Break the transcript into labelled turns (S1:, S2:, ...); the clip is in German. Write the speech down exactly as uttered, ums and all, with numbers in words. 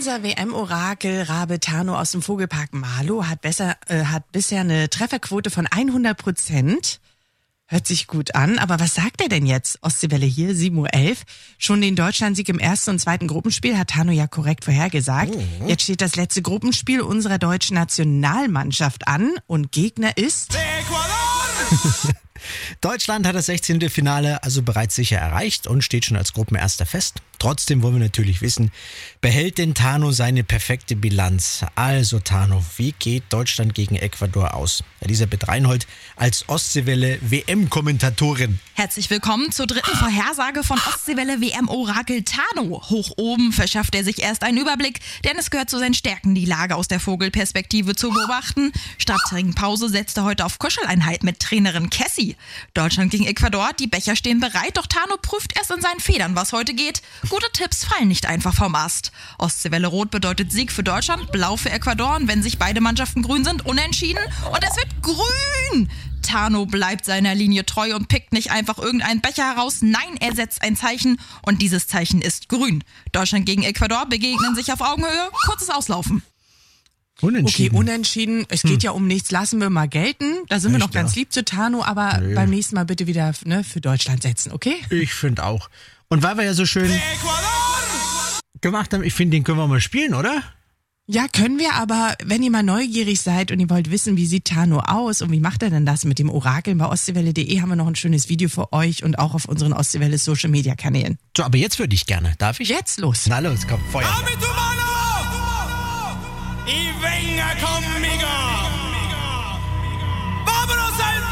S1: Unser W M-Orakel Rabe Tano aus dem Vogelpark Marlow hat, besser, äh, hat bisher eine Trefferquote von hundert Prozent. Hört sich gut an, aber was sagt er denn jetzt? Ostseewelle hier, sieben Uhr elf. Schon den Deutschlandsieg im ersten und zweiten Gruppenspiel hat Tano ja korrekt vorhergesagt. Oh. Jetzt steht das letzte Gruppenspiel unserer deutschen Nationalmannschaft an und Gegner ist...
S2: Ecuador! Deutschland hat das sechzehnte Finale also bereits sicher erreicht und steht schon als Gruppenerster fest. Trotzdem wollen wir natürlich wissen, behält denn Tano seine perfekte Bilanz? Also Tano, wie geht Deutschland gegen Ecuador aus? Elisabeth Reinhold als Ostseewelle W M-Kommentatorin.
S3: Herzlich willkommen zur dritten Vorhersage von Ostseewelle W M-Orakel Tano. Hoch oben verschafft er sich erst einen Überblick, denn es gehört zu seinen Stärken, die Lage aus der Vogelperspektive zu beobachten. Statt Trinkpause setzt er heute auf Kuscheleinheit mit Trainerin Cassie. Deutschland gegen Ecuador, die Becher stehen bereit, doch Tano prüft erst in seinen Federn, was heute geht. Gute Tipps fallen nicht einfach vom Ast. Ostseewelle Rot bedeutet Sieg für Deutschland, Blau für Ecuador und wenn sich beide Mannschaften grün sind, unentschieden und es wird grün. Tano bleibt seiner Linie treu und pickt nicht einfach irgendeinen Becher heraus. Nein, er setzt ein Zeichen und dieses Zeichen ist grün. Deutschland gegen Ecuador begegnen sich auf Augenhöhe. Kurzes Auslaufen.
S2: Unentschieden.
S1: Okay, unentschieden. Es geht hm. ja um nichts. Lassen wir mal gelten. Da sind Echt, wir noch ganz ja. lieb zu Tano, aber Nö. beim nächsten Mal bitte wieder ne, für Deutschland setzen, okay?
S2: Ich finde auch. Und weil wir ja so schön Ecuador! gemacht haben, ich finde, den können wir mal spielen, oder?
S1: Ja, können wir, aber wenn ihr mal neugierig seid und ihr wollt wissen, wie sieht Tano aus und wie macht er denn das mit dem Orakel, bei ostseewelle punkt de haben wir noch ein schönes Video für euch und auch auf unseren Ostseewelle Social Media Kanälen.
S2: So, aber jetzt würde ich gerne. Darf ich?
S1: Jetzt los.
S2: Na los, komm, Feuer.
S4: Y venga conmigo.